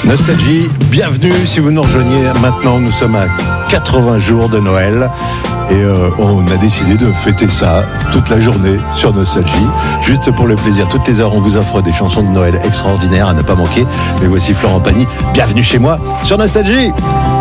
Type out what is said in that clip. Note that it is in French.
Nostalgie, bienvenue si vous nous rejoignez maintenant, nous sommes à 80 jours de Noël et on a décidé de fêter ça toute la journée sur Nostalgie, juste pour le plaisir. Toutes les heures on vous offre des chansons de Noël extraordinaires à ne pas manquer, mais voici Florent Pagny, bienvenue chez moi sur Nostalgie.